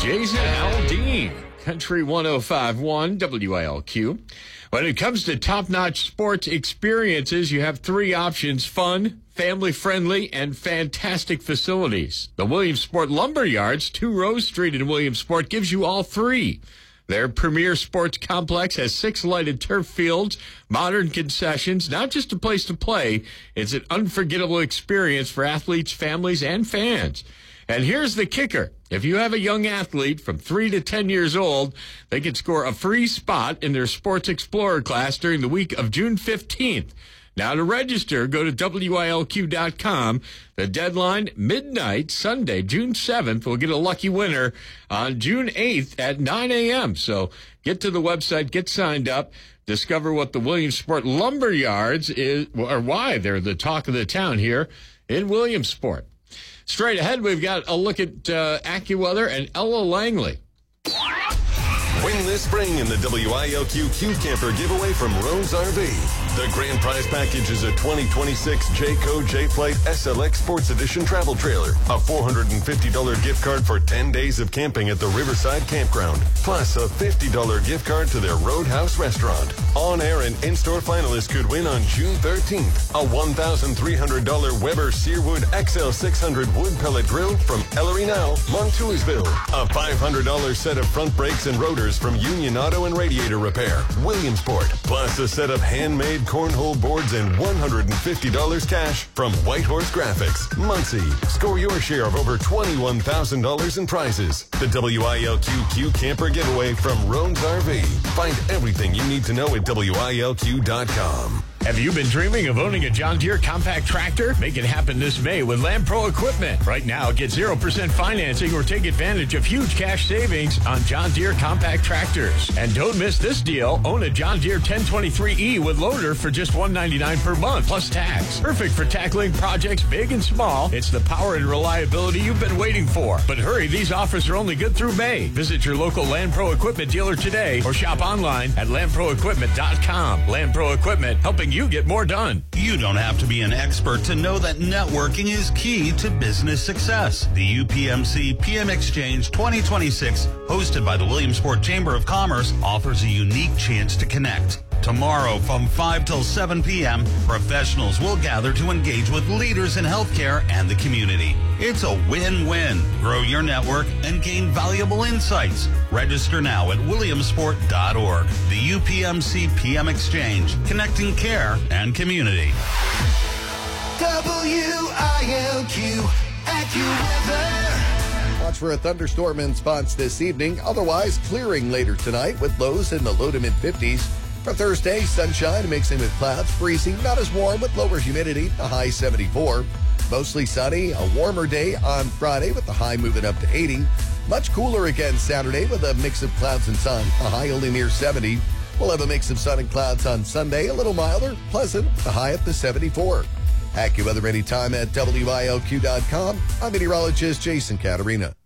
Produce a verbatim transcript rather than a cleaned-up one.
Jason Aldean, Country one oh five point one W I L Q. When it comes to top-notch sports experiences, you have three options: fun, family-friendly, and fantastic facilities. The Williamsport Lumber Yards, two Rose Street in Williamsport, gives you all three. Their premier sports complex has six lighted turf fields, modern concessions, not just a place to play. It's an unforgettable experience for athletes, families, and fans. And here's the kicker. If you have a young athlete from three to ten years old, they can score a free spot in their Sports Explorer class during the week of June fifteenth. Now, to register, go to W I L Q dot com. The deadline, midnight, Sunday, June seventh. We'll get a lucky winner on June eighth at nine a.m. So get to the website, get signed up, discover what the Williamsport Lumber Yards is, or why they're the talk of the town here in Williamsport. Straight ahead, we've got a look at uh, AccuWeather and Ella Langley. Win this spring in the W I L Q Q Camper giveaway from Rose R V. The grand prize package is a twenty twenty-six Jayco J-Flight S L X Sports Edition travel trailer, a four hundred fifty dollars gift card for ten days of camping at the Riverside Campground, plus a fifty dollars gift card to their Roadhouse restaurant. On-air and in-store finalists could win on June thirteenth a one thousand three hundred dollars Weber Searwood X L six hundred wood pellet grill from Ellery Now, Montoursville, a five hundred dollars set of front brakes and rotors from Union Auto and Radiator Repair, Williamsport, plus a set of handmade cornhole boards and one hundred fifty dollars cash from Whitehorse Graphics, Muncie. Score your share of over twenty-one thousand dollars in prizes. The W I L Q Q Camper giveaway from Rose R V. Find everything you need to know at W I L Q dot com. Have you been dreaming of owning a John Deere compact tractor? Make it happen this May with Land Pro Equipment. Right now, get zero percent financing or take advantage of huge cash savings on John Deere compact tractors. And don't miss this deal. Own a John Deere ten twenty-three E with loader for just one hundred ninety-nine dollars per month, plus tax. Perfect for tackling projects big and small. It's the power and reliability you've been waiting for. But hurry, these offers are only good through May. Visit your local Land Pro Equipment dealer today or shop online at land pro equipment dot com. Land Pro Equipment, helping you get more done. You don't have to be an expert to know that networking is key to business success. The U P M C P M Exchange twenty twenty-six, hosted by the Williamsport Chamber of Commerce, offers a unique chance to connect. Tomorrow from five till seven p.m., professionals will gather to engage with leaders in healthcare and the community. It's a win-win. Grow your network and gain valuable insights. Register now at williamsport dot org. The U P M C P M Exchange, connecting care and community. W I L Q AccuWeather. Watch for a thunderstorm in spots this evening. Otherwise, clearing later tonight with lows in the low to mid-fifties. For Thursday, sunshine mixing with clouds, breezy, not as warm with lower humidity, a high seventy-four. Mostly sunny, a warmer day on Friday with the high moving up to eighty. Much cooler again Saturday with a mix of clouds and sun, a high only near seventy. We'll have a mix of sun and clouds on Sunday, a little milder, pleasant, the high up to seventy-four. AccuWeather anytime at W I L Q dot com. I'm meteorologist Jason Caterina.